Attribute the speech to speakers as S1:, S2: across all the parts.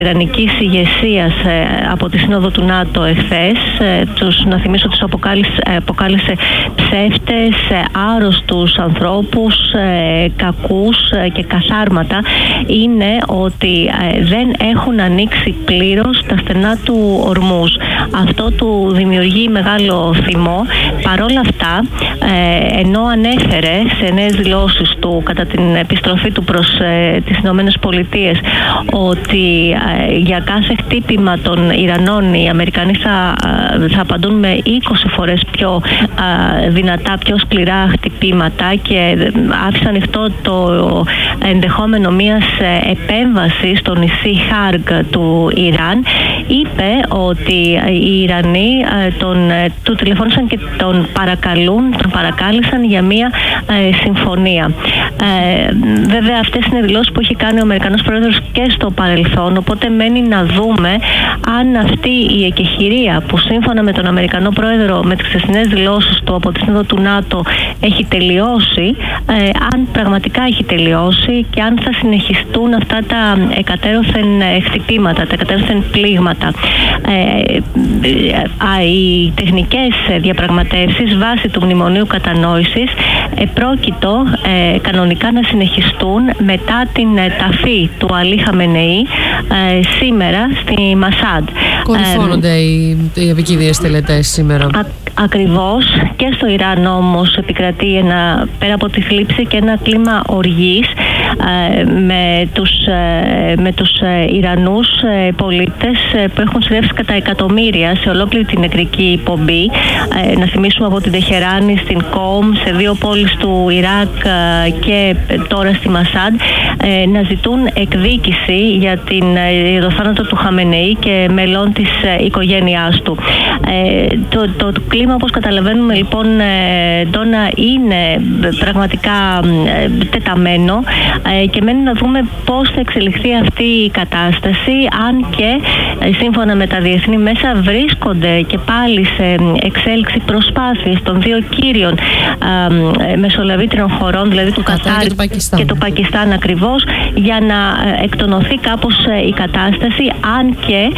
S1: Ιρανικής ηγεσίας από τη Σύνοδο του ΝΑΤΟ εχθές, να θυμίσω τους αποκάλεσε ψεύτες, άρρωστους ανθρώπους, κακούς και καθάρματα, είναι ότι δεν έχουν ανοίξει πλήρως τα στενά του Ορμούζ. Αυτό του δημιουργεί μεγάλο θυμό. Παρόλα αυτά, ενώ ανέφερε σε νέες δηλώσεις του κατά την επιστροφή του προς τις Ηνωμένες Πολιτείες ότι για κάθε χτύπημα των Ιρανών οι Αμερικανοί θα απαντούν με 20 φορές πιο δυνατά, πιο σκληρά χτυπήματα, και άφησε ανοιχτό το ενδεχόμενο μιας επέμβασης στο νησί Χάργκ του Ιράν. Είπε ότι οι Ιρανοί του τηλεφώνησαν και τον παρακάλεσαν για μια συμφωνία. Βέβαια, αυτές είναι δηλώσεις που έχει κάνει ο Αμερικανός Πρόεδρος και στο παρελθόν, οπότε μένει να δούμε αν αυτή η εκεχηρία που σύμφωνα με τον Αμερικανό Πρόεδρο, με τις χθεσινές δηλώσεις του από τη Σύνοδο του ΝΑΤΟ, έχει τελειώσει, αν πραγματικά έχει τελειώσει και αν θα συνεχιστούν αυτά τα εκατέρωθεν χτυπήματα, τα εκατέρωθεν πλήγματα. Οι τεχνικές διαπραγματεύσεις βάσει του Μνημονίου Κατανόησης πρόκειτο κανονικά να συνεχιστούν μετά την ταφή του Αλή Χαμενεή σήμερα στη Μασάντ.
S2: Κορυφώνονται οι επικίνδυνες τελετές σήμερα.
S1: Ακριβώς, και στο Ιράν όμως επικρατεί πέρα από τη θλίψη και ένα κλίμα οργής με τους Ιρανούς πολίτες που έχουν συνδέσει κατά εκατομμύρια σε ολόκληρη την νεκρική πομπή. Να θυμίσουμε από την Τεχεράνη στην Κόμ, σε 2 πόλεις του Ιράκ και τώρα στη Μασάντ, να ζητούν εκδίκηση για το θάνατο του Χαμενεή και μελών της οικογένειάς του. Το κλίμα, όπως καταλαβαίνουμε λοιπόν, Ντόνα, είναι πραγματικά τεταμένο και μένει να δούμε πώς θα εξελιχθεί αυτή η κατάσταση, αν και σύμφωνα με τα διεθνή μέσα βρίσκονται και πάλι σε εξέλιξη προσπάθειες των 2 κύριων μεσολαβήτριων χωρών, δηλαδή του Κατάρ και του Πακιστάν ακριβώς, για να εκτονωθεί κάπως η κατάσταση, αν και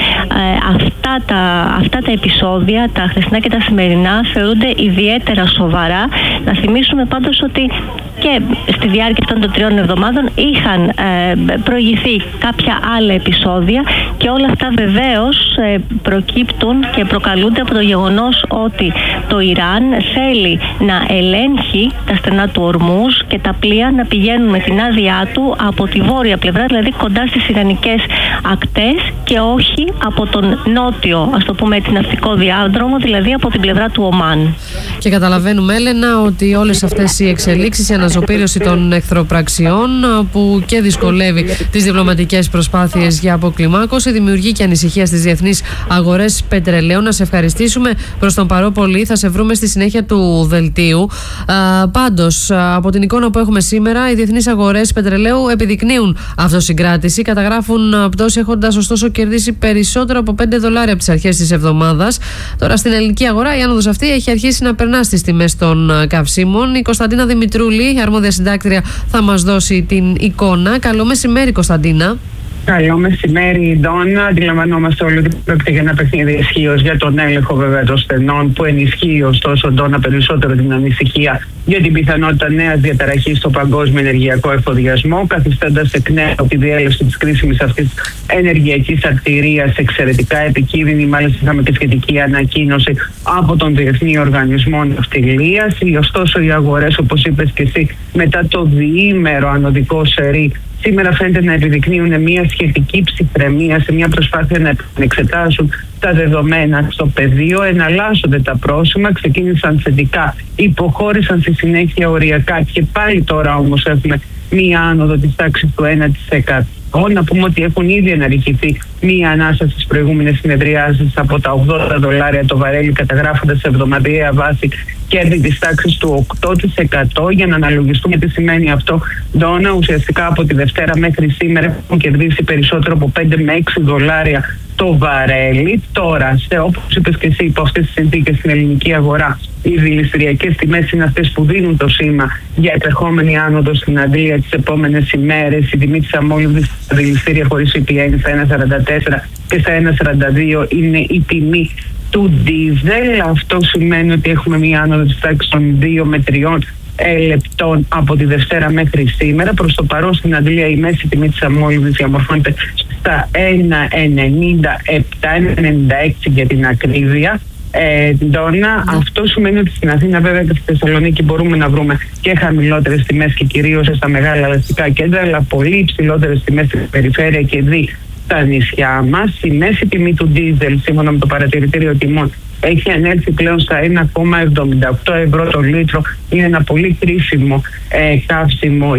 S1: αυτά τα επεισόδια, τα χθεσινά και τα σημερινά, θεωρούνται ιδιαίτερα σοβαρά. Να θυμίσουμε πάντως ότι και στη διάρκεια αυτών των 3 εβδομάδων είχαν προηγηθεί κάποια άλλα επεισόδια, και όλα αυτά βεβαίως προκύπτουν και προκαλούνται από το γεγονός ότι το Ιράν θέλει να ελέγχει τα στενά του Ορμούζ και τα πλοία να πηγαίνουν με την άδειά του από τη βόρεια πλευρά, δηλαδή κοντά στις Ιρανικές ακτές, και όχι από τον νότιο, ας το πούμε έτσι, ναυτικό διάδρομο, δηλαδή από την πλευρά του Ομάν.
S2: Και καταλαβαίνουμε, Έλενα, ότι όλες αυτές οι εξελίξεις, η αναζωπήρωση των εχθροπραξιών που και δυσκολεύει τις διπλωματικές προσπάθειες για αποκλιμάκωση, δημιουργεί και ανησυχία στις διεθνείς αγορές πετρελαίου. Να σε ευχαριστήσουμε προς τον παρόν πολύ. Θα σε βρούμε στη συνέχεια του δελτίου. Πάντως, από την εικόνα που έχουμε σήμερα, οι διεθνείς αγορές πετρελαίου επιδεικνύουν αυτοσυγκράτηση. Καταγράφουν πτώση, έχοντας ωστόσο κερδίσει περισσότερο από $5 από τις αρχές της εβδομάδας. Τώρα στην ελληνική αγορά η άνοδος αυτή έχει αρχίσει να περνά στις τιμές των καυσίμων. Η Κωνσταντίνα Δημητρούλη, αρμόδια συντάκτρια, θα μας δώσει την εικόνα. Καλό μεσημέρι, Κωνσταντίνα.
S3: Καλό μεσημέρι, Ντόνα. Αντιλαμβανόμαστε όλοι ότι πρόκειται για ένα παιχνίδι ισχύως για τον έλεγχο βέβαια των στενών, που ενισχύει ωστόσο, Ντόνα, περισσότερο την ανησυχία για την πιθανότητα νέας διαταραχής στο παγκόσμιο ενεργειακό εφοδιασμό, καθιστώντας εκ νέου τη διέλευση της κρίσιμης αυτής ενεργειακής αρτηρίας εξαιρετικά επικίνδυνη. Μάλιστα, είχαμε και σχετική ανακοίνωση από τον Διεθνή Οργανισμό Ναυτιλίας. Ωστόσο, οι αγορές, όπως είπες και εσύ, μετά το διήμερο ανωδικό σερί, σήμερα φαίνεται να επιδεικνύουν μια σχετική ψυχραιμία σε μια προσπάθεια να εξετάσουν τα δεδομένα στο πεδίο. Εναλλάσσονται τα πρόσημα, ξεκίνησαν θετικά, υποχώρησαν στη συνέχεια οριακά, και πάλι τώρα όμως έχουμε μία άνοδο της τάξης του 1%. Να πούμε ότι έχουν ήδη αναρριχηθεί μία ανάσα στις προηγούμενες συνεδριάσεις από τα $80 το βαρέλι, καταγράφοντας σε εβδομαδιαία βάση κέρδη της τάξης του 8%. Για να αναλογιστούμε τι σημαίνει αυτό, Ντόνα, ουσιαστικά από τη Δευτέρα μέχρι σήμερα έχουν κερδίσει περισσότερο από $5 με $6 στο βαρέλι. Τώρα, όπως είπες και εσύ, υπό αυτές τις συνθήκες στην ελληνική αγορά, οι δηληστηριακές τιμές είναι αυτές που δίνουν το σήμα για επερχόμενη άνοδο στην Αντλία τις επόμενες ημέρες. Η τιμή της αμόλυβδης στα δηληστήρια χωρίς ΦΠΑ είναι στα 1,44 και στα 1,42 είναι η τιμή του ντίζελ. Αυτό σημαίνει ότι έχουμε μια άνοδο της τάξης των 2 με 3 λεπτών από τη Δευτέρα μέχρι σήμερα. Προς το παρόν στην Αντλία η μέση τιμή της αμόλυβδης διαμορφώνεται στα 1,97-1,96 για την ακρίβεια. Αυτό σημαίνει ότι στην Αθήνα, βέβαια, και στη Θεσσαλονίκη μπορούμε να βρούμε και χαμηλότερες τιμές και κυρίως στα μεγάλα αστικά κέντρα, αλλά πολύ υψηλότερες τιμές στην περιφέρεια και δι στα νησιά μας. Η μέση τιμή του ντίζελ, σύμφωνα με το παρατηρητήριο τιμών, έχει ανέλθει πλέον στα 1,78 ευρώ το λίτρο. Είναι ένα πολύ κρίσιμο καύσιμο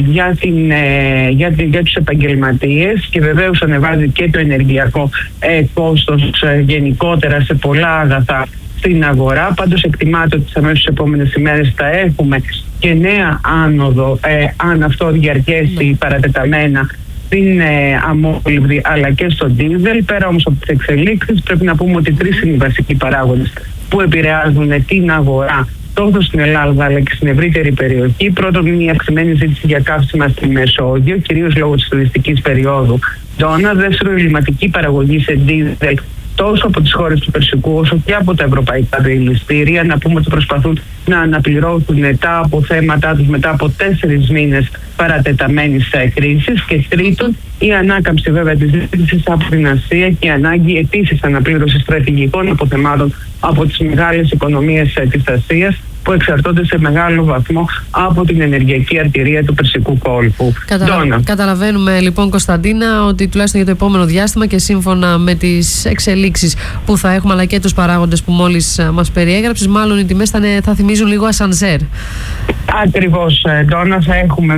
S3: για τους επαγγελματίες και βεβαίως ανεβάζει και το ενεργειακό κόστος γενικότερα σε πολλά αγαθά στην αγορά. Πάντως εκτιμάται ότι τις αμέσως επόμενες ημέρες θα έχουμε και νέα άνοδο, αν αυτό διαρκέσει παρατεταμένα, στην αμόλυβδη αλλά και στο ντίζελ. Πέρα όμως από τις εξελίξεις, πρέπει να πούμε ότι 3 είναι οι βασικοί παράγοντες που επηρεάζουν την αγορά τόσο στην Ελλάδα αλλά και στην ευρύτερη περιοχή. Πρώτον, είναι η αυξημένη ζήτηση για καύσιμα στη Μεσόγειο, κυρίως λόγω της τουριστικής περίοδου. Δεύτερον, η ελληματική παραγωγή σε ντίζελ τόσο από τις χώρες του Περσικού όσο και από τα ευρωπαϊκά δηληστήρια. Να πούμε ότι προσπαθούν να αναπληρώσουν τα αποθέματά τους μετά από 4 μήνες παρατεταμένης κρίσης. Και τρίτον, η ανάκαμψη βέβαια της ζήτησης από την Ασία και η ανάγκη επίσης αναπλήρωσης στρατηγικών αποθεμάτων από τις μεγάλες οικονομίες της Ασίας, που εξαρτώνται σε μεγάλο βαθμό από την ενεργειακή αρτηρία του Περσικού κόλπου.
S2: Καταλαβαίνουμε λοιπόν, Κωνσταντίνα, ότι τουλάχιστον για το επόμενο διάστημα και σύμφωνα με τις εξελίξεις που θα έχουμε αλλά και τους παράγοντες που μόλις μας περιέγραψες, μάλλον οι τιμές θα θυμίζουν λίγο ασανσέρ.
S3: Ακριβώς, Ντόνα, θα έχουμε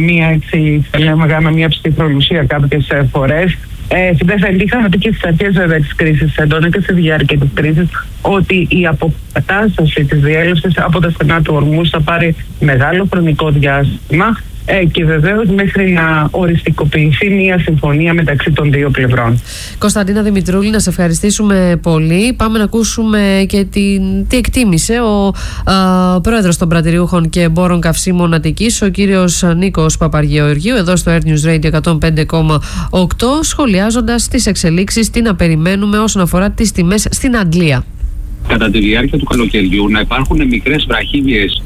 S3: μια ψυχρολουσία κάποιες φορές. Είχαμε πει και στις αρχές βέβαια της κρίσης, Ντόνα, και στη διάρκεια της κρίσης, ότι η αποκατάσταση της διέλευσης από τα στενά του Ορμούς θα πάρει μεγάλο χρονικό διάστημα και βεβαίως μέχρι να οριστικοποιηθεί μια συμφωνία μεταξύ των δύο πλευρών.
S2: Κωνσταντίνα Δημητρούλη, να σε ευχαριστήσουμε πολύ. Πάμε να ακούσουμε και τι εκτίμησε ο πρόεδρος των πρατηριούχων και εμπόρων καυσίμων Αττικής, ο κύριος Νίκος Παπαργεωργίου, εδώ στο Air News Radio 105,8, σχολιάζοντας τις εξελίξεις, τι να περιμένουμε όσον αφορά τις τιμές στην Αντλία.
S4: Κατά τη διάρκεια του καλοκαιριού να υπάρχουν μικρές βραχύβιες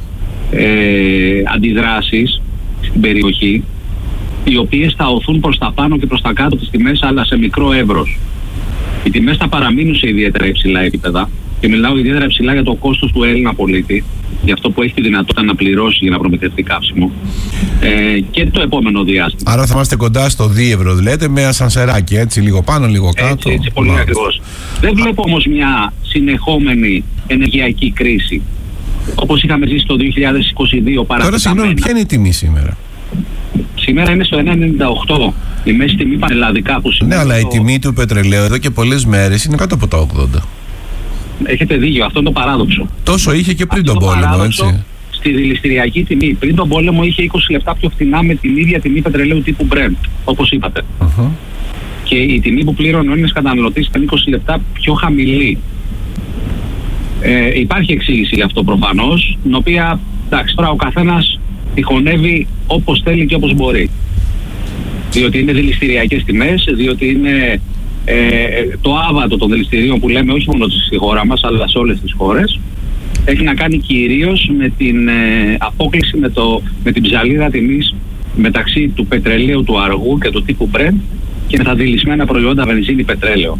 S4: αντιδράσεις στην περιοχή, οι οποίες θα οθούν προς τα πάνω και προς τα κάτω τις τιμές, αλλά σε μικρό εύρος. Οι τιμές θα παραμείνουν σε ιδιαίτερα υψηλά επίπεδα, και μιλάω ιδιαίτερα υψηλά για το κόστος του Έλληνα πολίτη, για αυτό που έχει τη δυνατότητα να πληρώσει για να προμηθευτεί καύσιμο, και το επόμενο διάστημα.
S5: Άρα θα είμαστε κοντά στο 2 ευρώ, λέτε, με ασανσεράκι, έτσι, λίγο πάνω, λίγο κάτω.
S4: Έτσι πολύ ακριβώς. Δεν βλέπω όμως μια συνεχόμενη ενεργειακή κρίση, όπως είχαμε ζήσει το 2022 παρά.
S5: Τώρα, συγγνώμη, ποια είναι η τιμή σήμερα?
S4: Σήμερα είναι στο 1,98. Η μέση τιμή πανελλαδικά που σημαίνει.
S5: Ναι, αλλά η τιμή του πετρελαίου εδώ και πολλές μέρες είναι κάτω από τα 80.
S4: Έχετε δίκιο, αυτό είναι το παράδοξο.
S5: Τόσο είχε και πριν τον πόλεμο, έτσι.
S4: Στη δηληστηριακή τιμή πριν τον πόλεμο είχε 20 λεπτά πιο φθηνά με την ίδια τιμή πετρελαίου τύπου Brent, όπως είπατε. Και η τιμή που πλήρωνε ο Έλληνας καταναλωτής ήταν 20 λεπτά πιο χαμηλή. Υπάρχει εξήγηση γι' αυτό προφανώς, την οποία, εντάξει, τώρα ο καθένας τυχονεύει όπως θέλει και όπως μπορεί. Διότι είναι δηληστηριακές τιμές, διότι είναι το άβατο των δηληστηρίων που λέμε όχι μόνο στη χώρα μας αλλά σε όλες τις χώρες. Έχει να κάνει κυρίως με την απόκλιση με την ψαλίδα τιμής μεταξύ του πετρελαίου του αργού και του τύπου Brent και με τα δηλισμένα προϊόντα βενζίνη πετρέλαιο.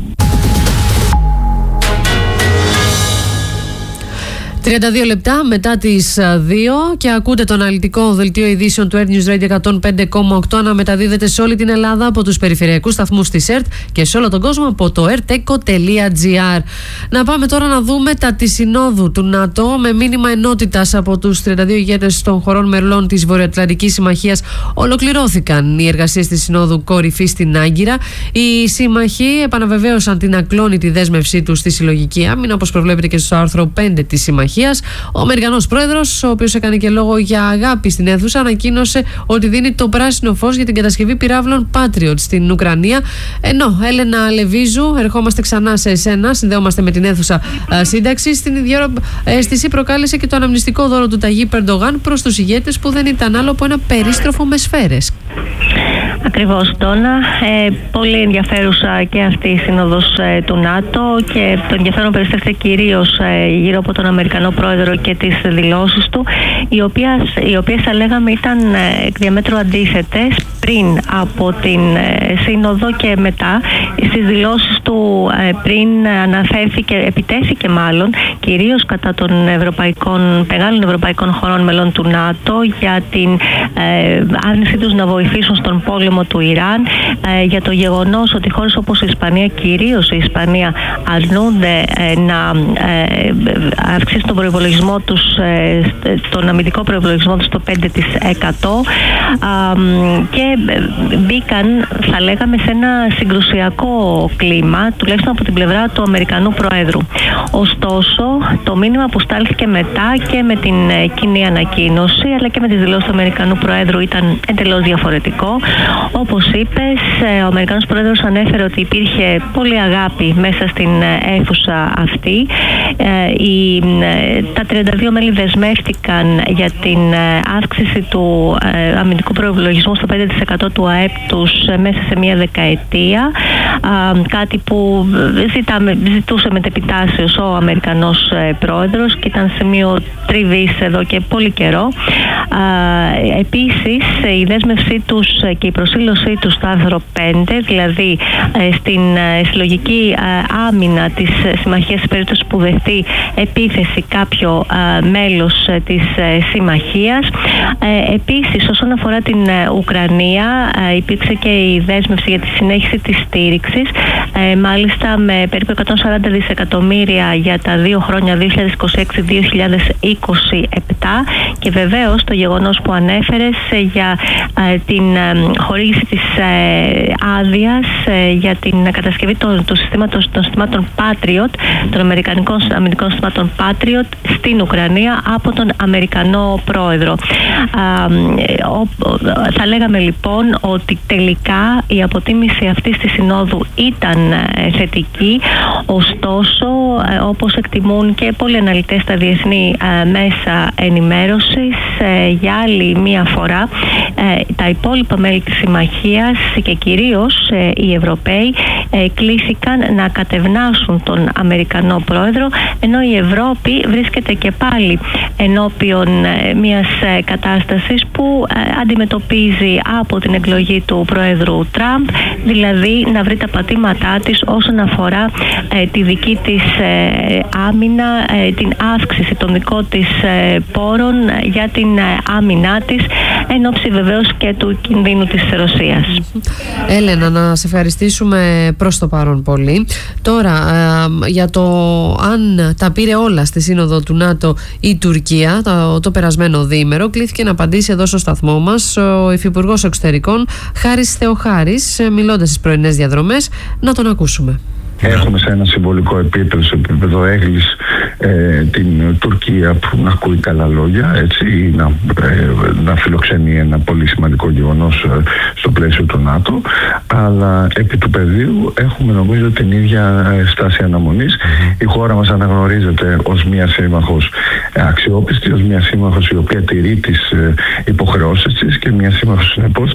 S2: 32 λεπτά μετά τις 2 και ακούτε το αναλυτικό δελτίο ειδήσεων του Air News Radio 105,8 να μεταδίδεται σε όλη την Ελλάδα από τους περιφερειακούς σταθμούς της ΕΡΤ και σε όλο τον κόσμο από το erteco.gr. Να πάμε τώρα να δούμε τα της Συνόδου του ΝΑΤΟ με μήνυμα ενότητας από τους 32 ηγέτες των χωρών μελών της Βορειοατλαντικής Συμμαχίας. Ολοκληρώθηκαν οι εργασίες της Συνόδου Κορυφή στην Άγκυρα. Οι σύμμαχοι επαναβεβαίωσαν την ακλόνητη δέσμευσή τους στη συλλογική άμυνα, όπως προβλέπεται και στο άρθρο 5 της Συμμαχίας, Συμμαχίας. Ο Αμερικανός πρόεδρος, ο οποίος έκανε και λόγο για αγάπη στην αίθουσα, ανακοίνωσε ότι δίνει το πράσινο φως για την κατασκευή πυράβλων Patriot στην Ουκρανία. Ενώ, Έλενα Λεβίζου, ερχόμαστε ξανά σε εσένα, συνδέομαστε με την αίθουσα σύνταξη. Στην ίδια αίσθηση προκάλεσε και το αναμνηστικό δώρο του Ταγίπ Ερντογάν προς τους ηγέτες, που δεν ήταν άλλο από ένα περίστροφο με σφαίρες.
S1: Ακριβώς, Ντόνα. Πολύ ενδιαφέρουσα και αυτή η σύνοδος του ΝΑΤΟ, και το ενδιαφέρον περιστρέφεται κυρίως γύρω από τον Αμερικανό πρόεδρο και τις δηλώσεις του, οι οποίες θα λέγαμε ήταν εκ διαμέτρου αντίθετες πριν από την σύνοδο και μετά. Στις δηλώσεις του πριν επιτέθηκε μάλλον κυρίως κατά των μεγάλων ευρωπαϊκών χωρών μελών του ΝΑΤΟ για την άρνησή τους να βοηθήσουν στον πόλεμο του Ιράν, για το γεγονός ότι χώρες όπως η Ισπανία, κυρίως η Ισπανία, αρνούνται να αυξήσουν τον προϋπολογισμό τους, τον αμυντικό προϋπολογισμό τους στο 5%, και μπήκαν, θα λέγαμε, σε ένα συγκρουσιακό κλίμα, τουλάχιστον από την πλευρά του Αμερικανού Προέδρου. Ωστόσο, το μήνυμα που στάλθηκε μετά και με την κοινή ανακοίνωση, αλλά και με τις δηλώσεις του Αμερικανού Προέδρου, ήταν εντελώς διαφορετικό. Όπως είπες, ο Αμερικανός Πρόεδρος ανέφερε ότι υπήρχε πολύ αγάπη μέσα στην αίθουσα αυτή. Τα 32 μέλη δεσμεύτηκαν για την αύξηση του αμυντικού προϋπολογισμού στο 5% του ΑΕΠ τους μέσα σε μία δεκαετία, κάτι που ζητούσε μετεπιτάσεως ο Αμερικανός Πρόεδρος και ήταν σημείο τριβής εδώ και πολύ καιρό. Επίσης, η δέσμευσή τους και η προσήλωσή τους στο άρθρο 5, δηλαδή στην συλλογική άμυνα της συμμαχίας, σε περίπτωση που δεχτεί επίθεση κάποιο μέλος της συμμαχίας. Επίσης, όσον αφορά την Ουκρανία, υπήρξε και η δέσμευση για τη συνέχιση της στήριξης, μάλιστα με περίπου 140 δισεκατομμύρια για τα 2 χρόνια 2026-2027, και βεβαίως το γεγονός που ανέφερες για την χορήγηση της άδειας για την κατασκευή των συστημάτων Patriot, των αμερικανικών αμυντικών συστημάτων Patriot στην Ουκρανία από τον Αμερικανό Πρόεδρο. Θα λέγαμε λοιπόν ότι τελικά η αποτίμηση αυτής της συνόδου ήταν θετική, ωστόσο, όπως εκτιμούν και πολλοί αναλυτές στα διεθνή μέσα ενημέρωσης, για άλλη μία φορά τα υπόλοιπα μέλη της συμμαχίας και κυρίως οι Ευρωπαίοι κλήθηκαν να κατευνάσουν τον Αμερικανό Πρόεδρο, ενώ η Ευρώπη βρίσκεται και πάλι ενώπιον μιας κατάστασης που αντιμετωπίζει από την εκλογή του Πρόεδρου Τραμπ, δηλαδή να βρει τα πατήματά της όσον αφορά τη δική της άμυνα, την αύξηση των δικών της πόρων για την άμυνά της, εν ώψη βεβαίως και του κινδύνου της Ρωσίας.
S2: Έλενα, να σε ευχαριστήσουμε προς το παρόν πολύ. Τώρα, για το αν τα πήρε όλα στη σύνοδο του ΝΑΤΟ η Τουρκία το περασμένο διήμερο, κλήθηκε να απαντήσει εδώ στο σταθμό μας ο Υφυπουργός Εξωτερικών Χάρης Θεοχάρης, μιλώντας στις πρωινές διαδρομές. Να τον ακούσουμε.
S6: Έχουμε σε ένα συμβολικό επίπεδο, σε επίπεδο έγκλης, την Τουρκία που να ακούει καλά λόγια, έτσι, να φιλοξενεί ένα πολύ σημαντικό γεγονός στο πλαίσιο του ΝΑΤΟ, αλλά επί του πεδίου έχουμε, νομίζω, την ίδια στάση αναμονής. Η χώρα μας αναγνωρίζεται ως μια σύμμαχος αξιόπιστη, ως μια σύμμαχος η οποία τηρεί τις υποχρεώσεις της και μια σύμμαχος, συνεπώς,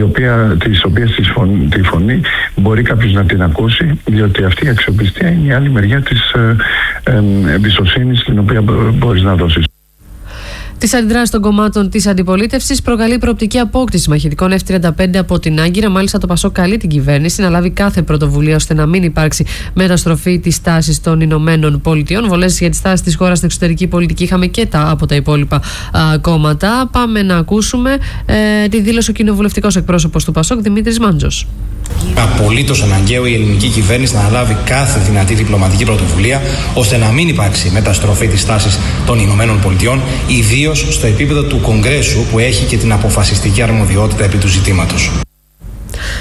S6: της οποίας τη φωνή μπορεί κάποιος να την ακούσει, διότι αυτή η αξιοπιστία είναι η άλλη μεριά της εμπιστοσύνης την οποία μπορείς να δώσεις.
S2: Τις αντιδράσεις των κομμάτων της αντιπολίτευσης προκαλεί προοπτική απόκτηση μαχητικών F-35 από την Άγκυρα. Μάλιστα, το ΠΑΣΟΚ καλεί την κυβέρνηση να λάβει κάθε πρωτοβουλία ώστε να μην υπάρξει μεταστροφή της τάσης των Ηνωμένων Πολιτειών. Βολές για τις τάσεις της χώρας στην εξωτερική πολιτική είχαμε και από τα υπόλοιπα κόμματα. Πάμε να ακούσουμε τη δήλωση ο κοινοβουλευτικός εκπρόσωπος του ΠΑΣΟΚ, Δημήτρης Μάντζος.
S7: Απολύτως αναγκαίο η ελληνική κυβέρνηση να αναλάβει κάθε δυνατή διπλωματική πρωτοβουλία ώστε να μην υπάρξει μεταστροφή της τάσης των Ηνωμένων Πολιτειών, ιδίως στο επίπεδο του Κογκρέσου που έχει και την αποφασιστική αρμοδιότητα επί του ζητήματος.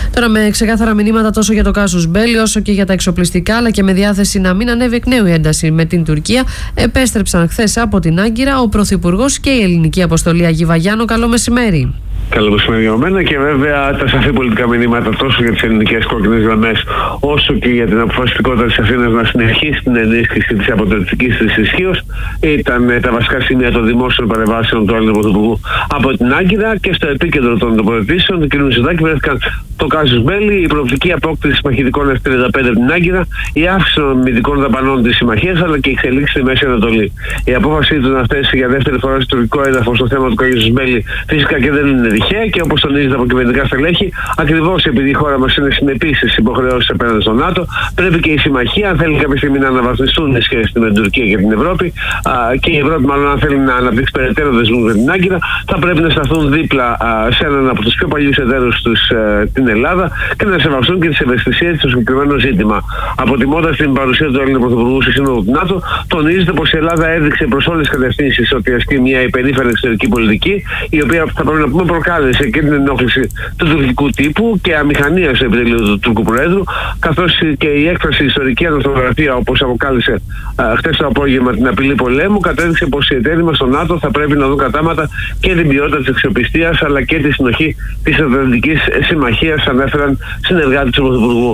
S2: Τώρα, με ξεκάθαρα μηνύματα τόσο για το κάσους Μπέλι όσο και για τα εξοπλιστικά, αλλά και με διάθεση να μην ανέβει εκ νέου η ένταση με την Τουρκία, επέστρεψαν χθες από την Άγκυρα ο Πρωθυπουργός και η ελληνική αποστολή Αγί Βαγιάννου. Καλό μεσημέρι.
S8: Καλό μεσημέρι για μένα, και βέβαια τα σαφή πολιτικά μηνύματα τόσο για τις ελληνικές κόκκινες γραμμές όσο και για την αποφασιστικότητα της Αθήνας να συνεχίσει την ενίσχυση της αποτελεσματικής της ισχύως ήταν τα βασικά σημεία των δημόσιων παρεμβάσεων του Έλληνα Πρωθυπουργού από την Άγκυρα. Και στο επίκεντρο των τοποθετήσεων του κ. Μητσοτάκη βρέθηκαν το κάσους Μπέλι, η προοπτική απόκτηση μαχητικών F-35 από την Άγκυρα, η αύξηση των αμυντικών δαπανών της συμμαχίας, αλλά και η εξελίξη στη Μέση Ανατολή. Η απόφασή του να θέσει για δεύτερη φορά στο τουρκικό έδαφος το θέμα του κάσους Μπέλι φυσικά και δεν είναι τυχαία, και όπως τονίζεται από κυβερνητικά στελέχη, ακριβώς επειδή η χώρα μας είναι συνεπής στις υποχρεώσεις απέναντι στο ΝΑΤΟ, πρέπει και η συμμαχία, αν θέλει κάποια στιγμή να αναβαθμιστούν οι σχέσεις με την Τουρκία και την Ευρώπη, και η Ευρώπη, μάλλον, αν θέλει να αναπτύξει περαιτέρω δεσμούς με την Άγκυρα, θα πρέπει να σταθούν δίπλα σε έναν από τους πιο παλιούς εταίρους τους, την Ελλάδα, και να σεβαστούν και τις ευαισθησίες στο συγκεκριμένο ζήτημα. Αποτιμώντας την παρουσία του Έλληνα Πρωθυπουργού στη Σύνοδο του ΝΑΤΟ, τονίζεται πως η Ελλάδα έδειξε προς όλες τις κατευθύνσεις ότι ασκεί μια υπερήφανη εξωτερική πολιτική, η οποία θα πρέπει να πούμε προκάλεσε και την ενόχληση του τουρκικού τύπου και αμηχανία στο επιτελείο του Τούρκου Προέδρου, καθώς και η έκφραση ιστορική ανορθογραφία, όπως αποκάλεσε χτες το απόγευμα, την απειλή πολέμου, κατέδειξε πως οι εταίροι μας στο ΝΑΤΟ θα πρέπει να δουν κατάματα και την ποιότητα της αξιοπιστίας αλλά και τη συνοχή της Ατλαντικής Συμμαχίας, ανέφεραν συνεργάτες του Πρωθυπουργού.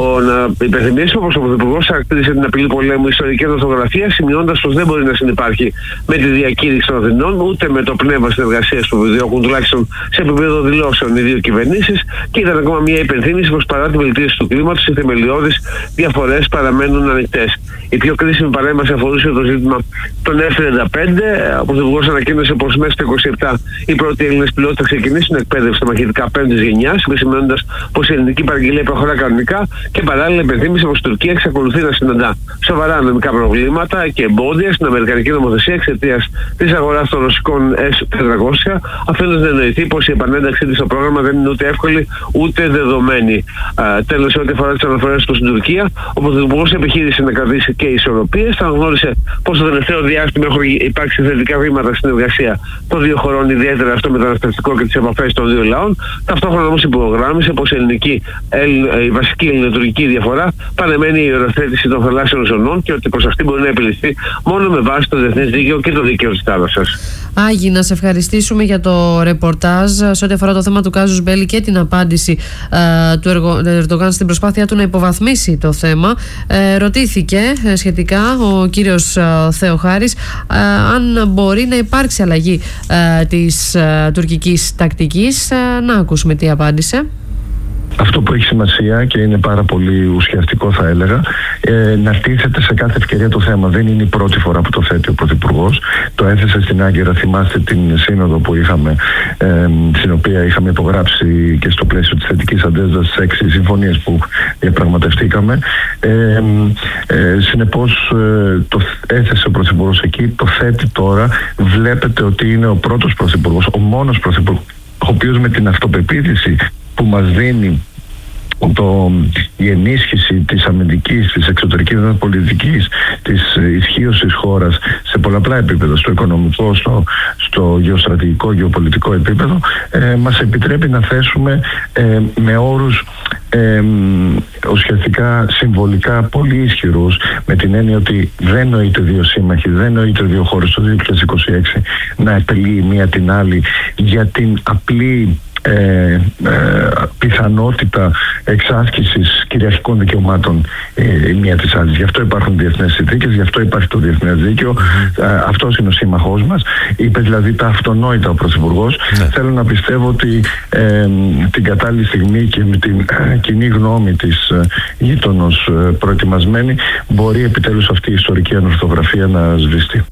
S8: Να υπενθυμίσουμε πως ο Πρωθυπουργός χαρακτήρισε την απειλή πολέμου ιστορική ανορθογραφία, σημειώντας πως δεν μπορεί να συνυπάρχει με τη διακήρυξη των Αθηνών ούτε με το πνεύμα συνεργασίας που επιδιώκουν τουλάχιστον σε επίπεδο δηλώσεων οι δύο κυβερνήσεις, και ήταν ακόμα μια υπενθύμηση πως παρά τη βελτίωση του κλίματος, οι θεμελιώδεις διαφορές παραμένουν ανοιχτές. Η πιο κρίσιμη παρέμβαση αφορούσε το ζήτημα των F-35. Ο Πρωθυπουργός ανακοίνωσε πως μέσα στο 27 οι πρώτοι Έλληνες πιλότοι θα ξεκινήσουν εκπαίδευση στα μαχητικά 5ης γενιάς, επισημαίνοντας πως η ελληνική παραγγελία προχωρά κανονικά, και παράλληλα υπενθύμησε πως η Τουρκία εξακολουθεί να συναντά σοβαρά νομικά προβλήματα και εμπόδια στην αμερικανική νομοθεσία εξαιτίας της αγοράς των ρωσικών S-400, αφήνοντας να εννοηθεί πως η επανένταξή της στο πρόγραμμα δεν είναι ούτε εύκολη ούτε δεδομένη. Τέλος, σε ό,τι αφορά τις αναφορές του στην Τουρκία, ο Πρωθυπουργός επιχείρησε να κρατήσει και ισορροπίες. Θα γνώρισε πως το τελευταίο διάστημα έχουν υπάρξει θετικά βήματα στην εργασία των δύο χωρών, ιδιαίτερα στο μεταναστευτικό και τις επαφές των δύο λαών. Ταυτόχρονα όμως υπογράμμισε πως η βασική ελληνοτουρκική διαφορά παραμένει η οριοθέτηση των θαλάσσιων ζωνών, και ότι πως αυτή μπορεί να επιληθεί μόνο με βάση το διεθνές δίκαιο και το δίκαιο της θάλασσας.
S2: Άγι, να σε ευχαριστήσουμε για το ρεπορτάζ σε ό,τι αφορά το θέμα του κάζους Μπέλι και την απάντηση του Ερντογάν στην προσπάθειά του να υποβαθμίσει το θέμα. Ρωτήθηκε σχετικά ο κύριος Θεοχάρης αν μπορεί να υπάρξει αλλαγή της τουρκικής τακτικής. Να ακούσουμε τι απάντησε.
S6: Αυτό που έχει σημασία και είναι πάρα πολύ ουσιαστικό, θα έλεγα, να τίθεται σε κάθε ευκαιρία το θέμα. Δεν είναι η πρώτη φορά που το θέτει ο Πρωθυπουργός. Το έθεσε στην Άγκυρα, θυμάστε την σύνοδο που είχαμε, στην οποία είχαμε υπογράψει και στο πλαίσιο της θετικής αντέδρασης τις 6 συμφωνίες που διαπραγματευτήκαμε. Συνεπώς το έθεσε ο Πρωθυπουργός εκεί, το θέτει τώρα. Βλέπετε ότι είναι ο πρώτος Πρωθυπουργός, ο μόνος Πρωθυπουργός, ο οποίος με την αυτοπεποίθηση που μας δίνει η ενίσχυση της αμυντικής, της εξωτερικής πολιτικής, της ισχύως της χώρας σε πολλαπλά επίπεδα, στο οικονομικό, στο γεωστρατηγικό, γεωπολιτικό επίπεδο, μας επιτρέπει να θέσουμε με όρους ουσιαστικά συμβολικά πολύ ισχυρούς, με την έννοια ότι δεν νοείται δύο σύμμαχοι, δεν νοείται δύο χώρες το 2026 να επιλύει μία την άλλη για την απλή πιθανότητα εξάσκησης κυριαρχικών δικαιωμάτων η μία της άλλης. Γι' αυτό υπάρχουν διεθνές συνθήκες, γι' αυτό υπάρχει το διεθνές δίκαιο. Αυτός είναι ο σύμμαχός μας. Είπε δηλαδή τα αυτονόητα ο Πρωθυπουργός. Θέλω να πιστεύω ότι την κατάλληλη στιγμή και με την κοινή γνώμη της γείτονος προετοιμασμένη μπορεί επιτέλους αυτή η ιστορική ανορθογραφία να σβηστεί.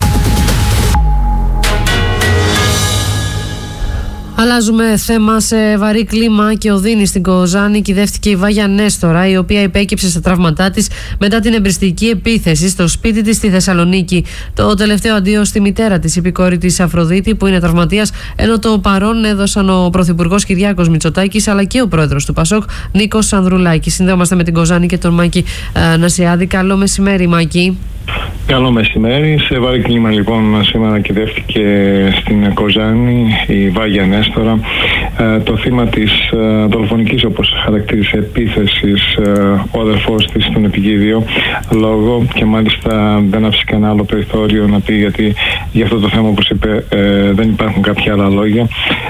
S2: Αλλάζουμε θέμα. Σε βαρύ κλίμα και οδύνη στην Κοζάνη κυδεύτηκε η Βάγια Νέστορα, η οποία υπέκυψε στα τραύματά της μετά την εμπριστική επίθεση στο σπίτι της στη Θεσσαλονίκη. Το τελευταίο αντίο στη μητέρα της, η πικόρη της Αφροδίτη, που είναι τραυματίας, ενώ το παρόν έδωσαν ο Πρωθυπουργός Κυριάκος Μητσοτάκης αλλά και ο Πρόεδρος του ΠΑΣΟΚ Νίκος Ανδρουλάκης. Συνδέομαστε με την Κοζάνη και τον Μάκη Νασιάδη. Καλό μεσημέρι, Μάκη.
S9: Καλό μεσημέρι. Σε βάρη κλίμα λοιπόν σήμερα κυδεύτηκε στην Κοζάνη η Βάγια Νέστορα. Το θύμα της δολοφονικής, όπως χαρακτήρισε, επίθεσης ο αδερφός της στον επικίδιο λόγο, και μάλιστα δεν άφησε κανένα άλλο περιθώριο να πει, γιατί για αυτό το θέμα, όπως είπε, δεν υπάρχουν κάποια άλλα λόγια.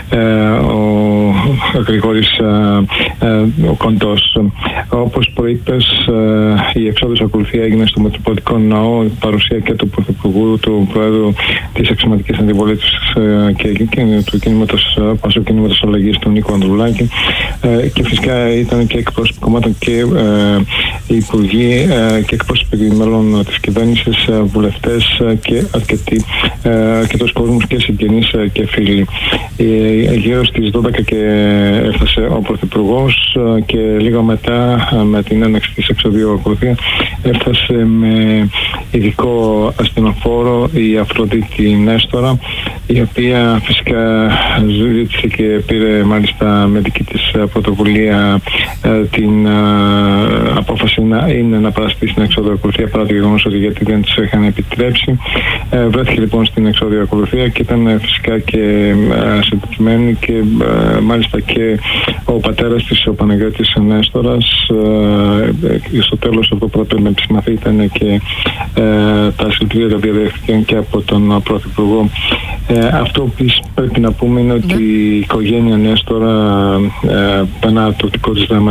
S9: Ο Γρηγόρης ο Κοντός, όπως προείπες, η εξόδος ακολουθία έγινε στο Μητροπολιτικό Ναό, η παρουσία και του Πρωθυπουργού, του Προέδρου της Αξιωματικής Αντιπολίτευσης και του κινήματος Πασόκ Κινήματος Αλλαγής, του Νίκου Ανδρουλάκη, και φυσικά ήταν και εκπρόσωποι κομμάτων και υπουργοί και εκπρόσωποι μέλων της κυβέρνησης, βουλευτές και αρκετός κόσμος και συγγενείς και φίλοι. Γύρω στις 12 και έφτασε ο Πρωθυπουργός, και λίγο μετά, με την έναξη της εξοδίου ακολουθία, έφτασε με ειδικό αστυνοφόρο η Αφροδίτη Νέστορα, η οποία φυσικά ζήτησε και πήρε μάλιστα με δική της πρωτοβουλία την απόφαση να παραστεί στην εξόδιο ακολουθία, παρά το γεγονός ότι γιατί δεν της είχαν επιτρέψει. Βρέθηκε λοιπόν στην εξόδιο ακολουθία και ήταν φυσικά και συντετριμένη, και μάλιστα και ο πατέρας της, ο Παναγιώτης Νέστορας. Στο τέλος, αυτό που πρέπει να επισημαθεί, ήταν και τα συλληπιτήρια τα οποία δέχτηκαν και από τον Πρωθυπουργό. Αυτό που πρέπει να πούμε είναι ότι η οικογένεια Νέστορα περνά το δικό της δράμα.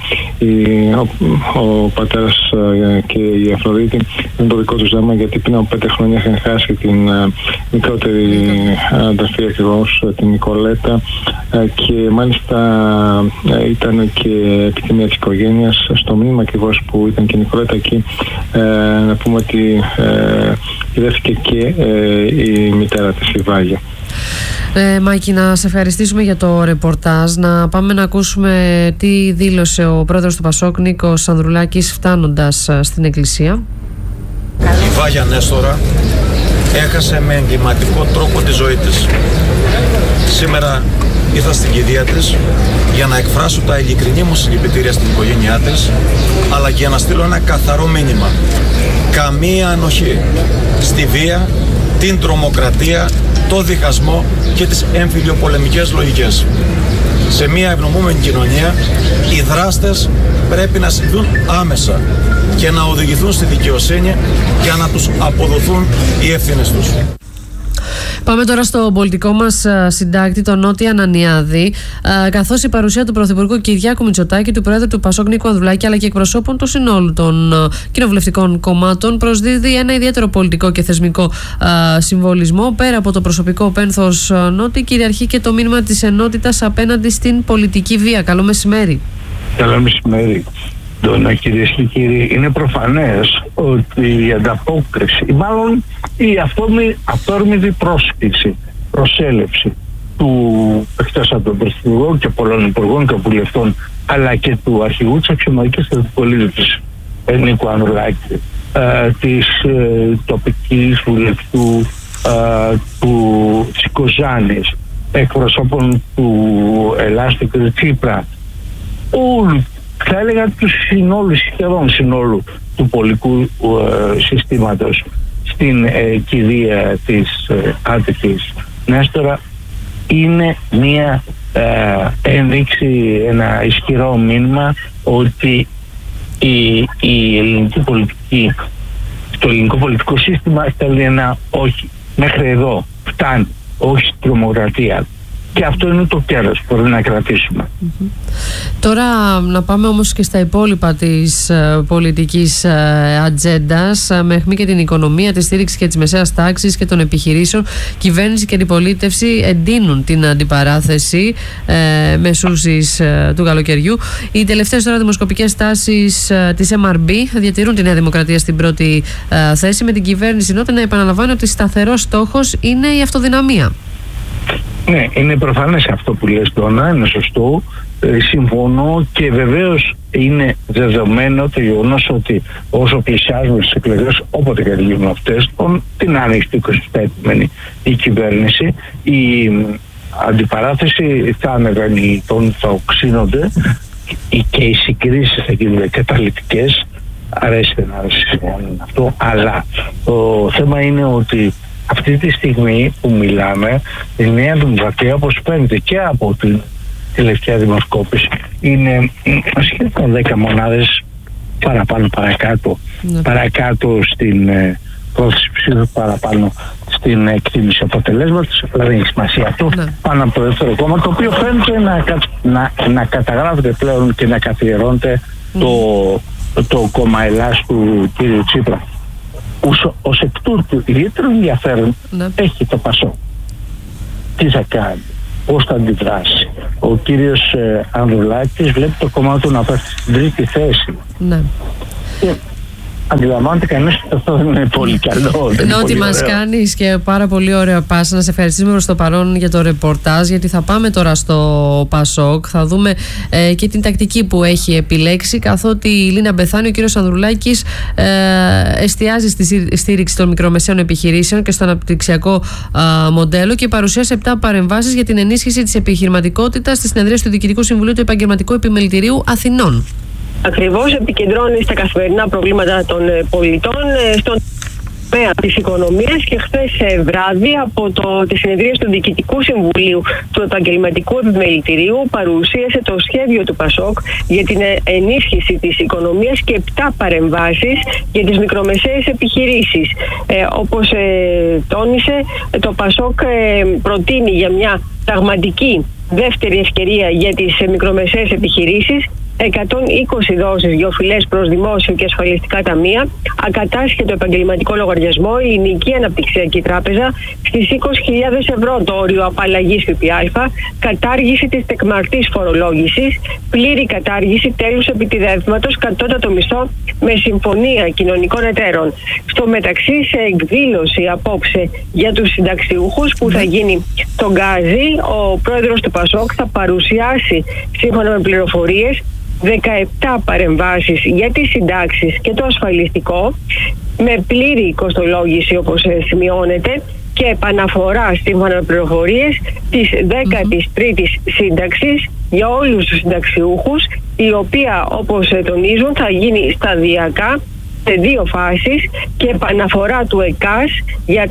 S9: Ο πατέρας και η Αφροδίτη είναι το δικό τους δράμα, γιατί πριν από 5 χρόνια είχαν χάσει την μικρότερη αδερφή, ακριβώς, την Νικολέτα, και μάλιστα ήταν και επιθυμία της οικογένειας στο μνήμα ακριβώς που ήταν και η Νικολέτα εκεί, να πούμε ότι κυδεύτηκε και η μητέρα της, η Βάγια.
S2: Μάκη, να σε ευχαριστήσουμε για το ρεπορτάζ. Να πάμε να ακούσουμε τι δήλωσε ο πρόεδρος του Πασόκ, Νίκος Ανδρουλάκης, φτάνοντας στην εκκλησία.
S10: Η Βάγια Νέστορα έχασε με εγκληματικό τρόπο τη ζωή της. Σήμερα ήρθα στην κηδεία της για να εκφράσω τα ειλικρινή μου συλληπιτήρια στην οικογένειά της, αλλά και για να στείλω ένα καθαρό μήνυμα. Καμία ανοχή στη βία, την τρομοκρατία, το διχασμό και τις εμφυλιοπολεμικές λογικές. Σε μια ευνομούμενη κοινωνία, οι δράστες πρέπει να συμβούν άμεσα και να οδηγηθούν στη δικαιοσύνη για να τους αποδοθούν οι ευθύνες τους.
S2: Πάμε τώρα στο πολιτικό μας συντάκτη, τον Νότι Ανανιάδη, καθώς η παρουσία του Πρωθυπουργού Κυριάκου Μητσοτάκη, του Πρόεδρου του Πασόκ Νίκου Ανδρουλάκη, αλλά και εκπροσώπων του συνόλου των κοινοβουλευτικών κομμάτων, προσδίδει ένα ιδιαίτερο πολιτικό και θεσμικό συμβολισμό. Πέρα από το προσωπικό πένθος, Νότι, κυριαρχεί και το μήνυμα της ενότητας απέναντι στην πολιτική βία. Καλό μεσημέρι.
S11: Καλό μεσημέρι. Κυρίες και κύριοι, είναι προφανές ότι η ανταπόκριση, ή μάλλον η αυτόρμητη προσέλευση του, εκτός από τον Πρωθυπουργό και πολλών υπουργών και βουλευτών, αλλά και του αρχηγού της Αξιωματικής Αντιπολίτευσης Νίκου Ανδρουλάκη, της τοπικής βουλευτού της Κοζάνης, εκπροσώπων του Ελλάστικου Τσίπρα, όλου, θα έλεγα του σχεδόν συνόλου του πολιτικού συστήματος στην κηδεία της άτυχης Νέστορα, είναι μια ένδειξη, ένα ισχυρό μήνυμα ότι η ελληνική πολιτική, το ελληνικό πολιτικό σύστημα θέλει ένα όχι, μέχρι εδώ φτάνει, όχι στην τρομοκρατία. Και αυτό είναι το κέρδος που πρέπει να κρατήσουμε.
S2: Τώρα να πάμε όμως και στα υπόλοιπα της πολιτικής ατζέντας, με αιχμή και την οικονομία, τη στήριξη και της μεσαίας τάξης και των επιχειρήσεων. Κυβέρνηση και αντιπολίτευση εντείνουν την αντιπαράθεση μεσούσης του καλοκαιριού. Οι τελευταίες τώρα δημοσκοπικές τάσεις της MRB διατηρούν τη Νέα Δημοκρατία στην πρώτη θέση, με την κυβέρνηση νότε να επαναλαμβάνει ότι σταθερός στόχος είναι η αυτοδυναμία.
S11: Ναι, είναι προφανές αυτό που λες, Ντόνα, είναι σωστό, συμφωνώ, και βεβαίως είναι δεδομένο το γεγονός ότι όσο πλησιάζουμε στις εκλογές, όποτε και γίνουν αυτές, την άνοιξη του 25η η κυβέρνηση, η αντιπαράθεση θα ανεβαίνει, θα οξύνονται και οι συγκρίσεις θα γίνουν καταλυτικές, αρέσει δεν αρέσει αυτό, αλλά το θέμα είναι ότι αυτή τη στιγμή που μιλάμε η Νέα Δημοκρατία, όπως φαίνεται και από την τελευταία δημοσκόπηση, είναι σχεδόν 10 μονάδες παραπάνω παρακάτω στην πρόθεση ψήφου, παραπάνω στην εκτίμηση αποτελέσματος. Δηλαδή έχει σημασία αυτό πάνω από το δεύτερο κόμμα, το οποίο φαίνεται να καταγράφεται πλέον και να καθιερώνεται το κόμμα Ελλάς του κ. Τσίπρα. Ως εκ τούτου ιδιαίτερο ενδιαφέρον έχει το ΠΑΣΟΚ. Τι θα κάνει, πώς θα αντιδράσει. Ο κύριος Ανδρουλάκης βλέπει το κόμμα του να πέφτει στην τρίτη θέση. Ναι. Αντιλαμβάνεται κανείς ότι αυτό δεν είναι πολύ καλό.
S2: Ενώ ότι μας κάνεις και πάρα πολύ ωραία πάσα. Να σε ευχαριστήσουμε προς το παρόν για το ρεπορτάζ, γιατί θα πάμε τώρα στο ΠΑΣΟΚ. Θα δούμε και την τακτική που έχει επιλέξει, καθότι η Λίνα Μπεθάνη, ο κύριος Ανδρουλάκης, εστιάζει στη στήριξη των μικρομεσαίων επιχειρήσεων και στο αναπτυξιακό μοντέλο και παρουσίασε 7 παρεμβάσεις για την ενίσχυση της επιχειρηματικότητας στη συνεδρία του Διοικητικού Συμβουλίου του Επαγγελματικού Επιμελητηρίου Αθηνών.
S12: Ακριβώς, επικεντρώνει στα καθημερινά προβλήματα των πολιτών, στον τομέα της οικονομίας, και χθες βράδυ από τη συνεδρία του Διοικητικού Συμβουλίου του Επαγγελματικού Επιμελητηρίου παρουσίασε το σχέδιο του ΠΑΣΟΚ για την ενίσχυση της οικονομίας και 7 παρεμβάσεις για τις μικρομεσαίες επιχειρήσεις. Όπως τόνισε, το ΠΑΣΟΚ προτείνει για μια πραγματική δεύτερη ευκαιρία για τις μικρομεσαίες επιχειρήσεις 120 δόσεις γεωφυλές προς δημόσιο και ασφαλιστικά ταμεία, ακατάσχετο επαγγελματικό λογαριασμό, ελληνική αναπτυξιακή τράπεζα, στις 20.000 ευρώ το όριο απαλλαγής ΦΠΑ, κατάργηση της τεκμαρτής φορολόγησης, πλήρη κατάργηση τέλους επιτιδεύματος, κατώτατο μισθό με συμφωνία κοινωνικών εταίρων. Στο μεταξύ, σε εκδήλωση απόψε για τους συνταξιούχους που θα γίνει στον Γκάζι, ο πρόεδρος του ΠΑΣΟΚ θα παρουσιάσει, σύμφωνα με πληροφορίες, 17 παρεμβάσεις για τις συντάξεις και το ασφαλιστικό, με πλήρη κοστολόγηση όπως σημειώνεται, και επαναφορά, σύμφωνα με πληροφορίες, της 13ης σύνταξης για όλους τους συνταξιούχους, η οποία, όπως τονίζουν, θα γίνει σταδιακά σε 2 φάσεις και επαναφορά του ΕΚΑΣ για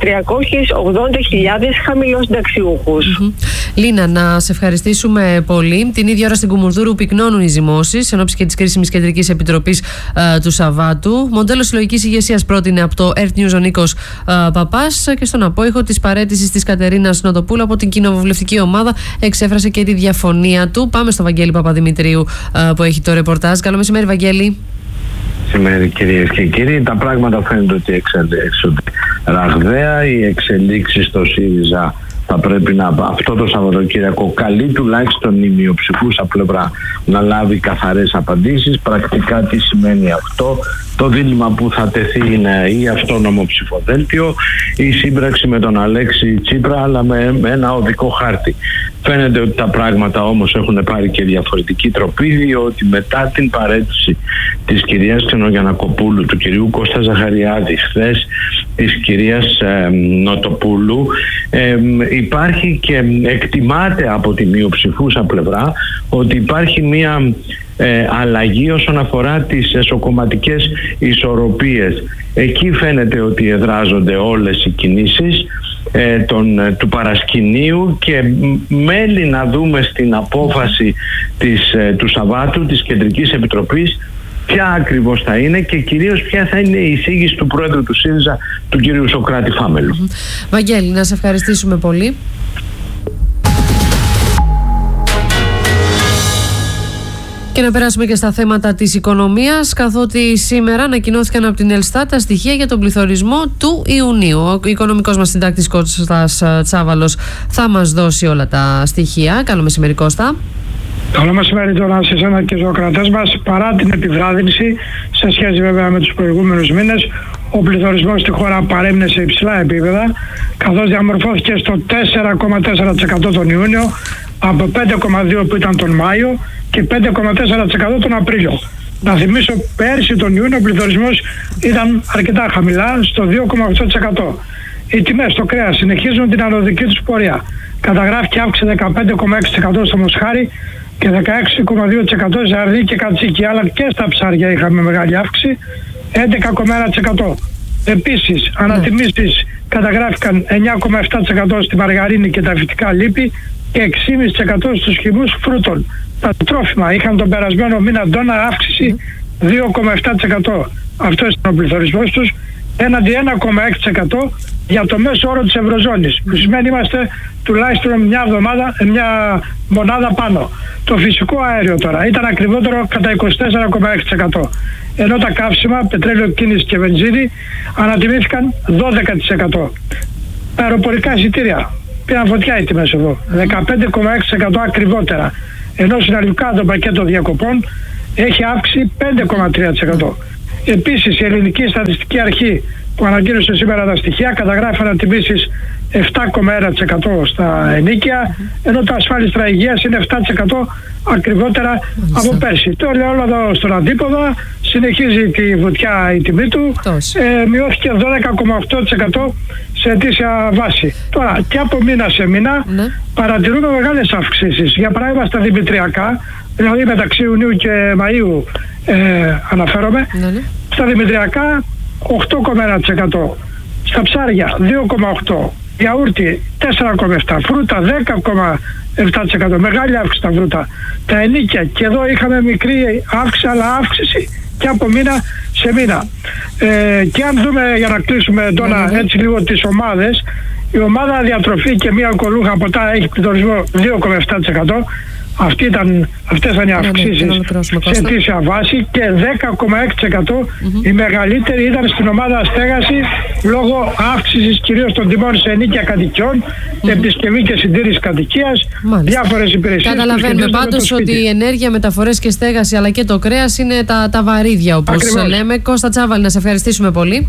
S12: 380.000 χαμηλοσυνταξιούχους.
S2: Λίνα, να σε ευχαριστήσουμε πολύ. Την ίδια ώρα στην Κουμουνδούρου πυκνώνουν οι ζυμώσεις εν ώψη και της κρίσιμης Κεντρικής Επιτροπής του Σαββάτου. Μοντέλο συλλογικής ηγεσίας πρότεινε από το Earth News ο Νίκος Παπάς, και στον απόϊχο της παραίτησης της Κατερίνας Νοτοπούλου από την κοινοβουλευτική ομάδα εξέφρασε και τη διαφωνία του. Πάμε στο Βαγγέλη Παπαδημητρίου που έχει το ρεπορτάζ. Καλό μεσημέρι, Βαγγέλη.
S13: Σήμερα, κυρίες και κύριοι, τα πράγματα φαίνεται ότι εξελίσσονται ραγδαία. Οι εξελίξεις στο ΣΥΡΙΖΑ θα πρέπει αυτό το Σαββατοκύριακο καλεί τουλάχιστον η μειοψηφούσα πλευρά να λάβει καθαρές απαντήσεις. Πρακτικά τι σημαίνει αυτό? Το δίλημμα που θα τεθεί είναι ή αυτόνομο ψηφοδέλτιο ή σύμπραξη με τον Αλέξη Τσίπρα, αλλά με ένα οδικό χάρτη. Φαίνεται ότι τα πράγματα όμως έχουν πάρει και διαφορετική τροπή, διότι μετά την παραίτηση της κυρίας Ξενογιαννακοπούλου, του κυρίου Κώστα Ζαχαριάδη, χθες της κυρίας Νοτοπούλου, υπάρχει και εκτιμάται από τη μειοψηφούσα πλευρά ότι υπάρχει μία αλλαγή όσον αφορά τις εσωκομματικές ισορροπίες. Εκεί φαίνεται ότι εδράζονται όλες οι κινήσεις του παρασκηνίου, και μένει να δούμε στην απόφαση του Σαββάτου της Κεντρικής Επιτροπής ποια ακριβώς θα είναι και κυρίως ποια θα είναι η εισήγηση του πρόεδρου του ΣΥΡΙΖΑ, του κυρίου Σωκράτη Φάμελου.
S2: Βαγγέλη, να σε ευχαριστήσουμε πολύ. Και να περάσουμε και στα θέματα της οικονομίας, καθότι σήμερα ανακοινώθηκαν από την Ελστάτ τα στοιχεία για τον πληθωρισμό του Ιουνίου. Ο οικονομικός μας συντάκτης Κώστας Τσάβαλος θα μας δώσει όλα τα στοιχεία. Καλό μεσημέρι, Κώστα.
S14: Καλό μεσημέρι τώρα σε εσένα και στους ακροατές μας. Παρά την επιβράδυνση, σε σχέση βέβαια με τους προηγούμενους μήνες, ο πληθωρισμός στη χώρα παρέμεινε σε υψηλά επίπεδα, καθώς διαμορφώθηκε στο 4,4% τον Ιούνιο, από 5,2% που ήταν τον Μάιο και 5,4% τον Απρίλιο. Να θυμίσω, πέρσι τον Ιούνιο ο πληθωρισμός ήταν αρκετά χαμηλά, στο 2,8%. Οι τιμές στο κρέας συνεχίζουν την ανωδική τους πορεία. Καταγράφηκε αύξηση 15,6% στο μοσχάρι, και 16,2% σε αρνί και κατσίκι, αλλά και στα ψάρια είχαμε μεγάλη αύξηση, 11,1%. Επίσης, ανατιμήσεις καταγράφηκαν 9,7% στη μαργαρίνη και τα φυτικά λίπη και 6,5% στους χυμούς φρούτων. Τα τρόφιμα είχαν τον περασμένο μήνα Ντόνα αύξηση 2,7%. Αυτό ήταν ο πληθωρισμός τους, έναντι 1,6% για το μέσο όρο της Ευρωζώνης, που σημαίνει είμαστε τουλάχιστον μια μονάδα πάνω. Το φυσικό αέριο τώρα ήταν ακριβότερο κατά 24,6%. Ενώ τα καύσιμα, πετρέλαιο, κίνηση και βενζίνη ανατιμήθηκαν 12%. Τα αεροπορικά εισιτήρια πήραν φωτιά οι τιμές εδώ, 15,6% ακριβότερα. Ενώ συναλλικά το πακέτο διακοπών έχει αύξηση 5,3%. Επίσης η Ελληνική Στατιστική Αρχή που ανακοίνωσε σήμερα τα στοιχεία καταγράφει ανατιμήσεις 7,1% στα ενοίκια, ενώ τα ασφάλιστρα υγείας είναι 7% ακριβότερα από πέρσι. Το ελαιόλαδο στον αντίποδα συνεχίζει τη βουτιά η τιμή του, μειώθηκε 12,8% σε ετήσια βάση. Τώρα και από μήνα σε μήνα παρατηρούμε μεγάλες αυξήσεις. Για παράδειγμα στα δημητριακά, δηλαδή μεταξύ Ιουνίου και Μαΐου αναφέρομαι, στα δημητριακά 8,1%, στα ψάρια 2,8%, γιαούρτι 4,7%, φρούτα 10,7%, μεγάλη αύξηση στα φρούτα. Τα ενίκια και εδώ είχαμε μικρή αύξηση, αλλά αύξηση και από μήνα σε μήνα. Και αν δούμε, για να κλείσουμε τώρα έτσι λίγο τις ομάδες, η ομάδα διατροφή και μία κολούχα ποτά έχει πληθωρισμό 2,7%. Αυτές ήταν οι αυξήσεις σε ετήσια βάση και 10,6% η μεγαλύτερη ήταν στην ομάδα στέγαση λόγω αύξησης κυρίως των τιμών σε ενοίκια κατοικιών, επισκευή και συντήρηση κατοικίας, διάφορες υπηρεσίες.
S2: Καταλαβαίνουμε πάντως ότι η ενέργεια, μεταφορές και στέγαση αλλά και το κρέας είναι τα βαρύδια, όπως λέμε. Κώστα Τσάβαλη, να σε ευχαριστήσουμε πολύ.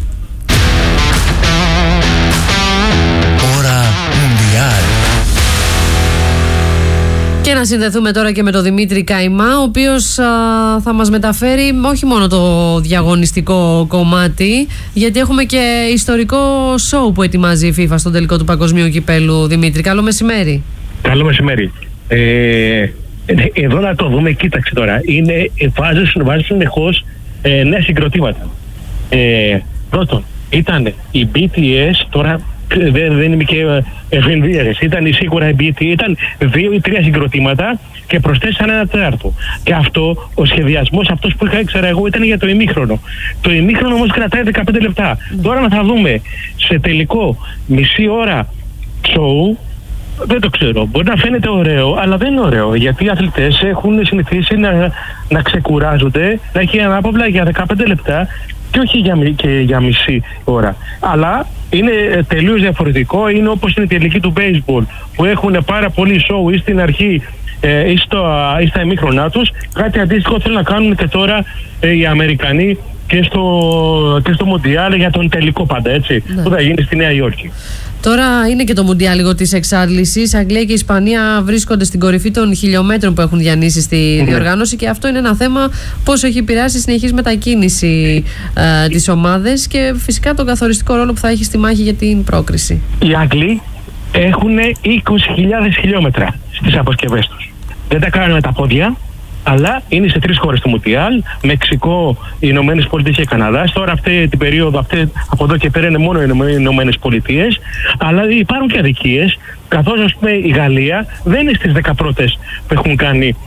S2: Και να συνδεθούμε τώρα και με τον Δημήτρη Καϊμά, ο οποίος θα μας μεταφέρει όχι μόνο το διαγωνιστικό κομμάτι, γιατί έχουμε και ιστορικό σοου που ετοιμάζει η FIFA στον τελικό του Παγκοσμίου Κυπέλλου. Δημήτρη, καλό μεσημέρι.
S15: Καλό μεσημέρι. Εδώ να το δούμε, κοίταξε τώρα. Βάζουν συνεχώς νέα συγκροτήματα. Πρώτον, ήταν η BTS, τώρα δεν είμαι και ευενδύερες. Ήταν σίγουρα η BT, ήταν 2 ή 3 συγκροτήματα και προσθέσαν ένα τέταρτο. Και αυτό, ο σχεδιασμός αυτός που είχα ήξερα εγώ ήταν για το ημίχρονο. Το ημίχρονο όμως κρατάει 15 λεπτά. Τώρα να θα δούμε σε τελικό μισή ώρα show, δεν το ξέρω. Μπορεί να φαίνεται ωραίο, αλλά δεν είναι ωραίο. Γιατί οι αθλητές έχουν συνηθίσει να ξεκουράζονται, να έχει ανάπαυλα για 15 λεπτά και όχι για μισή ώρα. Αλλά είναι τελείως διαφορετικό. Είναι όπως είναι η τελική του baseball, που έχουν πάρα πολύ show ή στην αρχή ή στα ημίχρονά τους. Κάτι αντίστοιχο θέλουν να κάνουν και τώρα οι Αμερικανοί και στο Μουντιάλ για τον τελικό πάντα, έτσι, που θα γίνει στη Νέα Υόρκη.
S2: Τώρα είναι και το Μουντιάλ λίγο της εξάντλησης. Αγγλία και Ισπανία βρίσκονται στην κορυφή των χιλιόμετρων που έχουν διανύσει στη διοργάνωση και αυτό είναι ένα θέμα πόσο έχει επηρεάσει η συνεχής μετακίνηση της ομάδες και φυσικά τον καθοριστικό ρόλο που θα έχει στη μάχη για την πρόκριση.
S15: Οι Άγγλοι έχουν 20.000 χιλιόμετρα στις αποσκευές τους. Δεν τα κάνουν με τα πόδια, αλλά είναι σε 3 χώρες του Μουντιάλ, Μεξικό, οι Ηνωμένες Πολιτείες και Καναδάς. Τώρα αυτή την περίοδο, από εδώ και πέρα είναι μόνο οι Ηνωμένες Πολιτείες, αλλά υπάρχουν και αδικίες, καθώς ας πούμε η Γαλλία δεν είναι στις 10 πρώτες που έχουν κάνει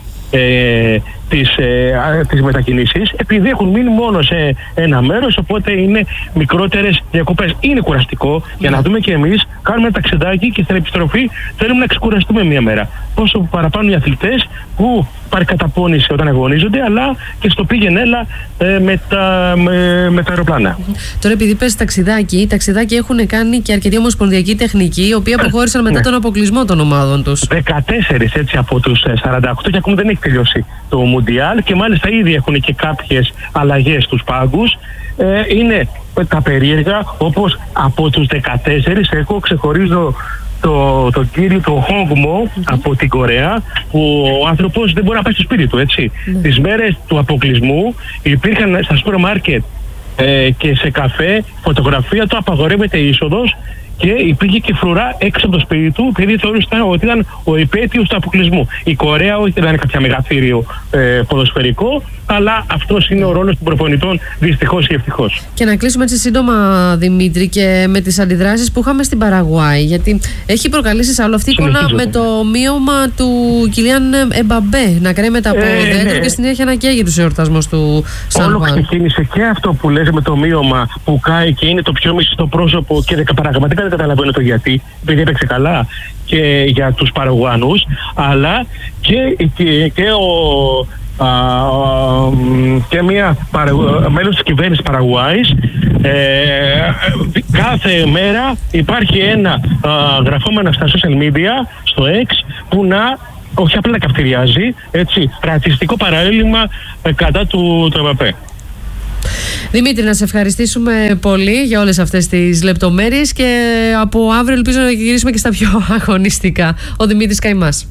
S15: τις μετακινήσεις, επειδή έχουν μείνει μόνο σε ένα μέρος, οπότε είναι μικρότερες διακοπές. Είναι κουραστικό, για να δούμε και εμείς, κάνουμε ένα ταξιδάκι και στην επιστροφή θέλουμε να ξεκουραστούμε μία μέρα. Πόσο παραπάνω οι αθλητές που πάρει καταπώνηση όταν αγωνίζονται, αλλά και στο πήγαινε έλα με τα αεροπλάνα.
S2: Τώρα, επειδή πες ταξιδάκι έχουν κάνει και αρκετοί ομοσπονδιακοί τεχνικοί, οι οποίοι αποχώρησαν μετά τον αποκλεισμό των ομάδων τους.
S15: 14 έτσι από τους 48 και ακόμα δεν έχει τελειώσει το Μουντιάλ και μάλιστα ήδη έχουν και κάποιες αλλαγές στους πάγκους. Είναι τα περίεργα, όπως από τους 14 εγώ ξεχωρίζω τον κύριο του Χόγμο από την Κορέα, που ο άνθρωπος δεν μπορεί να πάει στο σπίτι του, έτσι. Τις μέρες του αποκλεισμού υπήρχαν στα σούπερ μάρκετ και σε καφέ φωτογραφία του, απαγορεύεται η είσοδος και υπήρχε και φρουρά έξω από το σπίτι του, επειδή θεωρούσαν ότι ήταν ο υπέτειος του αποκλεισμού. Η Κορέα όχι δεν είναι κάποια μεγαθύριο ποδοσφαιρικό, αλλά αυτός είναι ο ρόλος των προπονητών, δυστυχώς ή ευτυχώς.
S2: Και να κλείσουμε έτσι σύντομα, Δημήτρη, και με τις αντιδράσεις που είχαμε στην Παραγουάη, γιατί έχει προκαλέσει σε άλλο αυτή η εικόνα με το μείωμα του Κιλιάν Εμπαμπέ να κρέμεται από δέντρο και στην συνέχεια να καίγει τους εορτασμούς του Σαν Juan.
S15: Όλο ξεκίνησε και αυτό που λες με το μείωμα που κάει και είναι το πιο μισό πρόσωπο και πραγματικά δεν καταλαβαίνω το γιατί, επειδή έπαιξε καλά και για τους Παραγουανούς, αλλά και μια μέλος της κυβέρνησης Παραγουάης, κάθε μέρα υπάρχει ένα γραφόμενο στα social media, στο X, που όχι απλά καυτηριάζει, έτσι, ρατσιστικό παραέλημα κατά του ΕΜΠ.
S2: Δημήτρη, να σε ευχαριστήσουμε πολύ για όλες αυτές τις λεπτομέρειες και από αύριο ελπίζω να γυρίσουμε και στα πιο αγωνιστικά. Ο Δημήτρης Καϊμάς.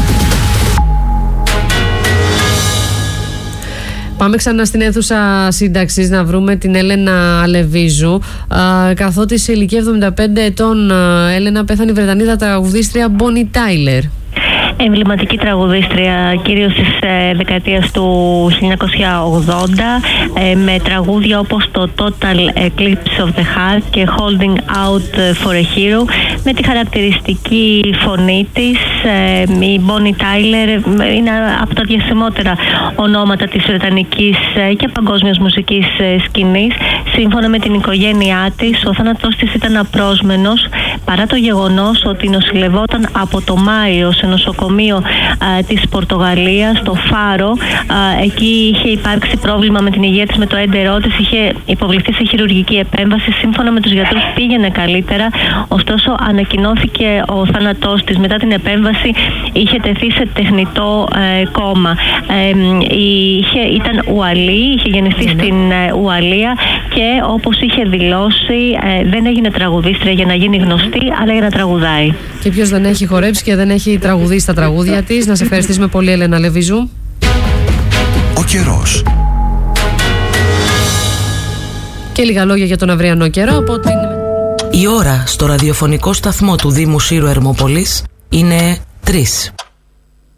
S2: Πάμε ξανά στην αίθουσα σύνταξης να βρούμε την Έλενα Αλεβίζου. Καθότι σε ηλικία 75 ετών, Έλενα, πέθανε η Βρετανίδα τραγουδίστρια Bonnie Tyler.
S1: Εμβληματική τραγουδίστρια, κυρίως της δεκαετίας του 1980, με τραγούδια όπως το Total Eclipse of the Heart και Holding Out for a Hero. Με τη χαρακτηριστική φωνή της, η Bonnie Tyler είναι από τα διασημότερα ονόματα της βρετανικής και παγκόσμιας μουσικής σκηνής. Σύμφωνα με την οικογένειά της, ο θάνατός της ήταν απρόσμενος, παρά το γεγονός ότι νοσηλευόταν από το Μάιο σε νοσοκομείο της Πορτογαλίας, στο Φάρο. Εκεί είχε υπάρξει πρόβλημα με την υγεία της, με το έντερό της, είχε υποβληθεί σε χειρουργική επέμβαση. Σύμφωνα με τους γιατρούς πήγαινε καλύτερα, ωστόσο ανακοινώθηκε ο θάνατός της. Μετά την επέμβαση είχε τεθεί σε τεχνητό κόμμα. Ήταν Ουαλή, είχε γεννηθεί στην Ουαλία και όπως είχε δηλώσει δεν έγινε τραγουδίστρια για να γίνει γνωστή, αλλά για να τραγουδάει.
S2: Και ποιος δεν έχει χορέψει και δεν έχει τραγουδίσει τα τραγούδια της. Να σε ευχαριστήσουμε πολύ, Έλενα Λεβίζου.
S16: Ο καιρός.
S2: Και λίγα λόγια για τον αυριανό καιρό από την...
S17: Η ώρα στο ραδιοφωνικό σταθμό του Δήμου Σύρου Ερμόπολης είναι 3.